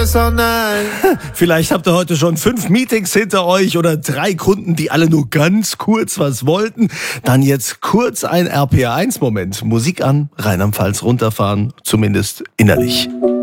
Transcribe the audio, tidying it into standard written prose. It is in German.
es, oh nein. Vielleicht habt ihr heute schon 5 Meetings hinter euch oder 3 Kunden, die alle nur ganz kurz was wollten. Dann jetzt kurz ein RPR1-Moment. Musik an, Rheinland-Pfalz runterfahren, zumindest innerlich.